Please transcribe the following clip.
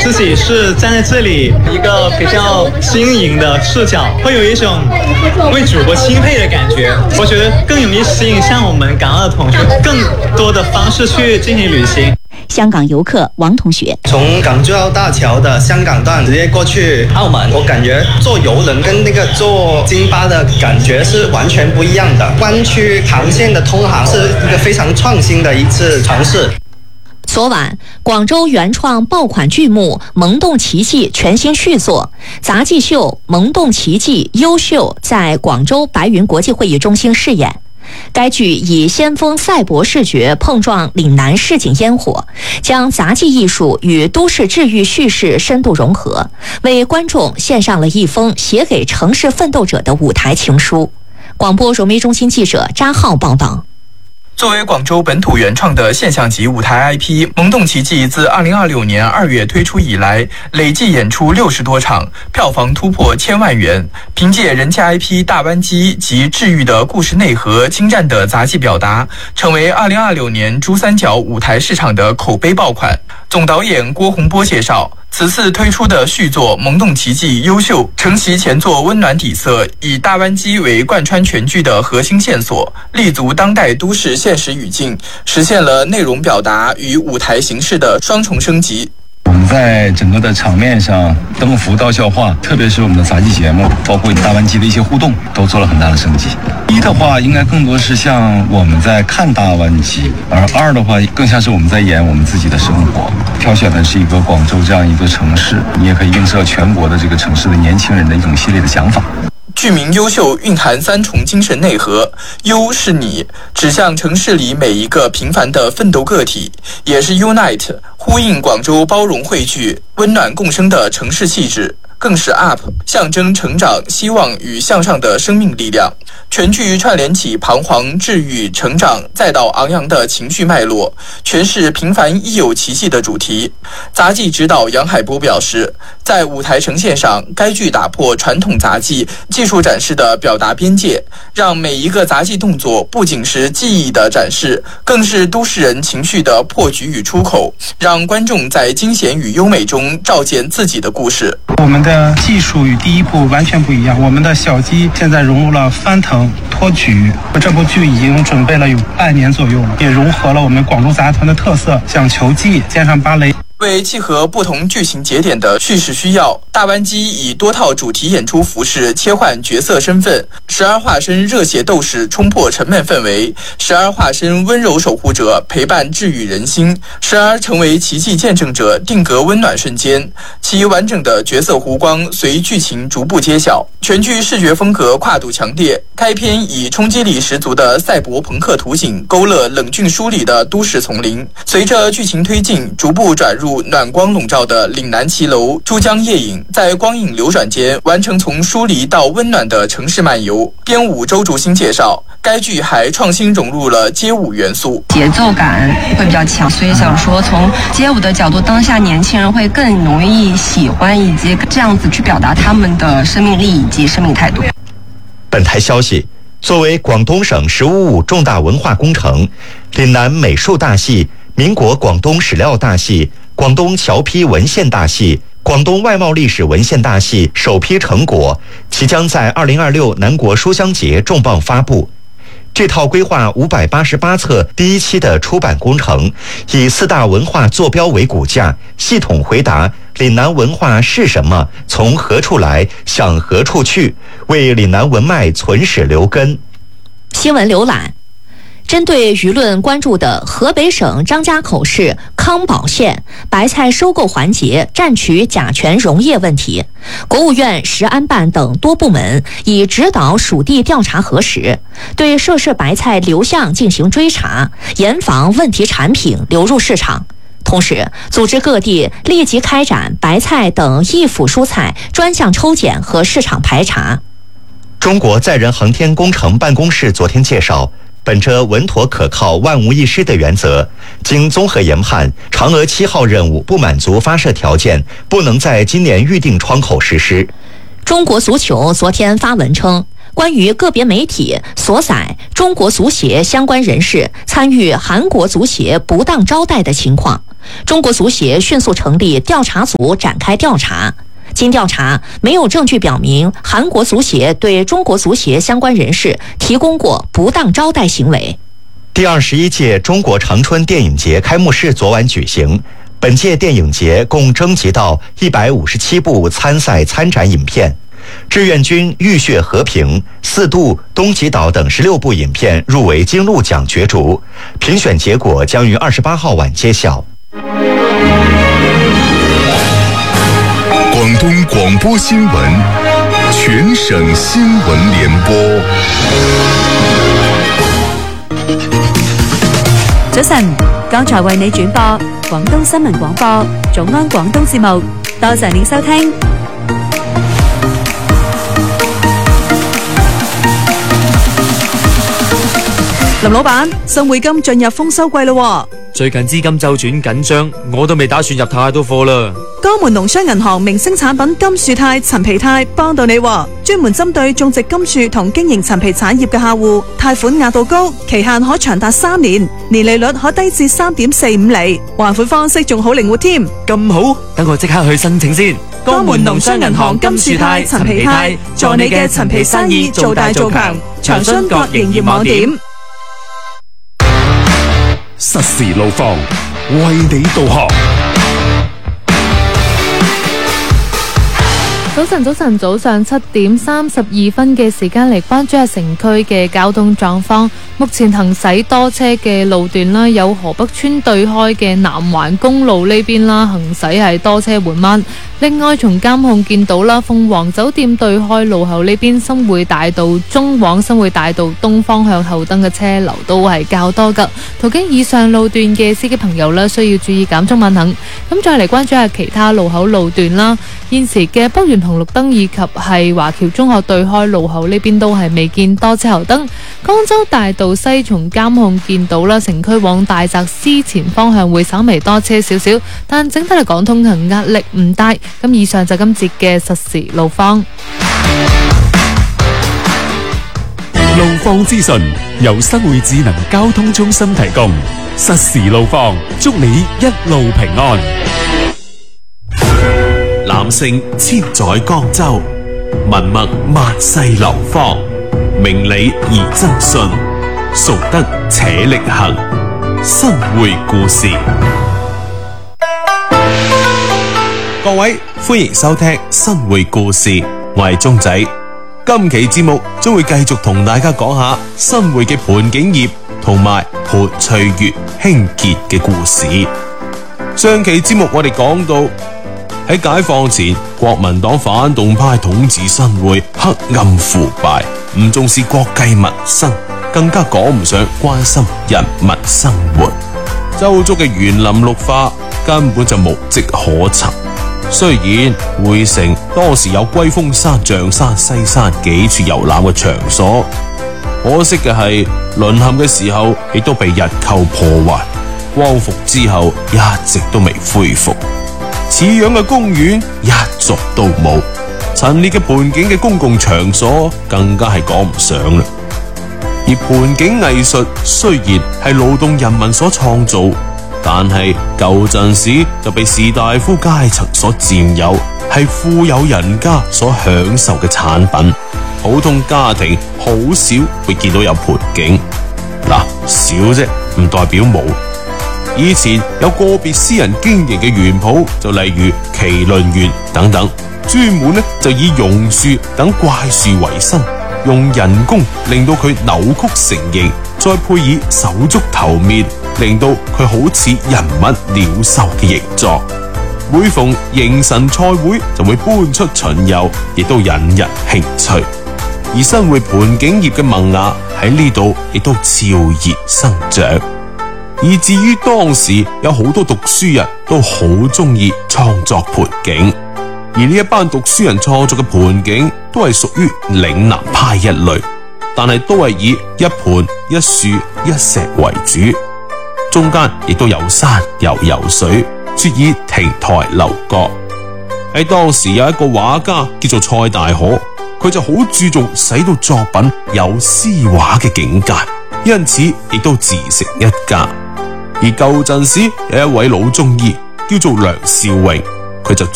自己是站在这里一个比较新颖的视角，会有一种为祖国钦佩的感觉。我觉得更容易吸引像我们港澳的同学更多的方式去进行旅行。 香港游客王同学， 从港珠澳大桥的香港段直接过去澳门，我感觉坐邮轮跟那个坐金巴的感觉是完全不一样的。湾区航线的通航是一个非常创新的一次尝试。 昨晚，广州原创爆款剧目《萌动奇迹》全新续作杂技秀《萌动奇迹》优秀在广州白云国际会议中心试演。该剧以先锋赛博视觉碰撞岭南市井烟火，将杂技艺术与都市治愈叙事深度融合，为观众献上了一封写给城市奋斗者的舞台情书。广播融媒中心记者扎浩报道。 作为广州本土原创的现象级舞台 IP， 萌动奇迹自2026年2月推出以来，累计演出60多场，票房突破1000万元。凭借人气 IP 大湾机及治愈的故事内核、精湛的杂技表达，成为2026年珠三角舞台市场的口碑爆款。总导演郭洪波介绍，此次推出的续作《萌动奇迹》优秀，承袭前作温暖底色，以大湾机为贯穿全剧的核心线索，立足当代都市现实语境，实现了内容表达与舞台形式的双重升级。 我们在整个的场面上，登幅到笑话，特别是我们的杂技节目，包括大湾机的一些互动，都做了很大的升级。一的话，应该更多是像我们在看大湾机，而二的话，更像是我们在演我们自己的生活。挑选的是一个广州这样一个城市，你也可以映射全国的这个城市的年轻人的一种系列的想法。 剧名优秀蕴含3重精神内核，优是你，指向城市里每一个平凡的奋斗个体，也是 Unite， 呼应广州包容汇聚、温暖共生的城市气质，更是 Up， 象征成长、希望与向上的生命力量。全剧串联起彷徨、治愈、成长，再到昂扬的情绪脉络，诠释平凡亦有奇迹的主题。杂技指导杨海波表示，在舞台呈现上，该剧打破传统杂技技术展示的表达边界，让每一个杂技动作不仅是技艺的展示，更是都市人情绪的破局与出口，让观众在惊险与优美中照见自己的故事。 我们的技术与第一部完全不一样，我们的小鸡现在融入了翻腾、托举。这部剧已经准备了有半年左右了，也融合了我们广州杂团的特色，像球技加上芭蕾。 为契合不同剧情节点的叙事需要，大湾机以多套主题演出服饰切换角色身份，时而化身热血斗士冲破沉闷氛围，时而化身温柔守护者陪伴治愈人心，时而成为奇迹见证者定格温暖瞬间。其完整的角色弧光随剧情逐步揭晓，全剧视觉风格跨度强烈。开篇以冲击力十足的赛博朋克图景勾勒冷峻疏离的都市丛林，随着剧情推进，逐步转入暖光笼罩的岭南骑楼、珠江夜影，在光影流转间完成从疏离到温暖的城市漫游。编舞周竹新介绍，该剧还创新融入了街舞元素， 节奏感会比较强，所以想说从街舞的角度，当下年轻人会更容易喜欢以及这样子去表达他们的生命力以及生命态度。 本台消息，作为广东省15重大文化工程，岭南美术大戏、民国广东史料大戏、广东侨批文献大戏、广东外贸历史文献大戏首批成果，即将在2026南国书香节重磅发布。这套规划588册第一期的出版工程，以4大文化坐标为骨架，系统回答岭南文化是什么，从何处来，向何处去，为岭南文脉存史留根。 新闻浏览。针对舆论关注的河北省张家口市康保县白菜收购环节占取甲醛溶液问题，国务院食安办等多部门已指导属地调查核实，对涉事白菜流向进行追查，严防问题产品流入市场。同时，组织各地立即开展白菜等易腐蔬菜专项抽检和市场排查。 中国载人航天工程办公室昨天介绍，本着稳妥可靠、万无一失的原则，经综合研判，嫦娥7号任务不满足发射条件，不能在今年预定窗口实施。 中国足球昨天发文称， 关于个别媒体所载中国足协相关人士参与韩国足协不当招待的情况，中国足协迅速成立调查组展开调查。经调查，没有证据表明韩国足协对中国足协相关人士提供过不当招待行为。 第21届中国长春电影节开幕式昨晚举行，本届电影节共征集到157部参赛参展影片，志愿军浴血和平、4渡、东极岛等16部影片入围金鹿奖角逐，评选结果将于28号晚揭晓。 广东广播新闻，全省新闻联播。 早晨，剛才為你轉播廣東新聞廣播早安廣東節目，多謝你收聽。 林老闆，新匯金進入豐收季咯。 最近資金周轉緊張，我都未打算入太多貨啦。 江門農商銀行明星產品金樹肽陳皮肽幫到你，專門針對種植金樹同經營陳皮產業嘅客戶，貸款額度高，期限可長達3年，年利率可低至3.45厘，還款方式仲好靈活添。 咁好，等我即刻去申請先。 江門農商銀行金樹肽陳皮肽，助你嘅陳皮生意做大做強，長春各營業網點。 實時路況，為你導航。 早上7點32分嘅時間嚟關注下城區嘅交通狀況。目前行駛多車嘅路段啦，有河北村對開嘅南環公路呢邊啦，行駛係多車緩慢。另外，從監控見到啦，鳳凰酒店對開路口呢邊新會大道中往新會大道東方向後燈嘅車流都係較多噶。途經以上路段嘅司機朋友啦，需要注意減速慢行。咁再嚟關注下其他路口路段啦。現時嘅北園紅綠燈以及係華僑中學對開路口呢邊都係未見多車後燈。江州大道西從監控見到啦，城區往大澤司前方向會稍微多車少少，但整體嚟講通行壓力唔大。咁以上就今節嘅實時路況。 路況資訊由新會智能交通中心提供，實時路況，祝你一路平安。 男性千載江州，文墨萬世流芳，明理而爭信，崇德且力行。新會故事。各位歡迎收聽新會故事，我係鐘仔。今期節目將會繼續同大家講下新會嘅盤景業同埋潘翠月興結嘅故事。上期節目我哋講到喺解放前，國民黨反動派統治新會，黑暗腐敗，唔重視國計民生，更加講唔上關心人民生活。周遭嘅園林綠化根本就無跡可尋。雖然會城當時有龜峰山、象山、西山幾處遊覽嘅場所，可惜嘅係淪陷嘅時候亦都被日寇破壞，光復之後一直都未恢復。似樣嘅公園一族都冇，陳列嘅盆景嘅公共場所更加係講唔上啦。而盆景藝術雖然係勞動人民所創造，但係舊陣時就被士大夫階層所佔有，係富有人家所享受嘅產品。普通家庭好少會見到有盆景，少啫，唔代表冇。以前有個別私人經營嘅園圃，就例如麒麟園等等，專門就以榕樹等怪樹為生，用人工令到佢扭曲成形，再配以手足頭面，令到佢好似人物鳥獸嘅形狀。每逢迎神賽會就會搬出巡遊，亦都引人興趣。而新會盆景業嘅萌芽喺呢度亦都悄然生長，以至於當時有好多讀書人都好中意創作盆景。而呢一班讀書人創作嘅盆景都係屬於嶺南派一類，但係都係以一盆一樹一石為主，中間亦都有山有水，設以亭台樓閣。喺當時有一個畫家叫做蔡大可， 佢就好注重使到作品有詩畫嘅境界，因此亦都自成一家。而舊陣時有一位老中醫叫做梁少榮，佢就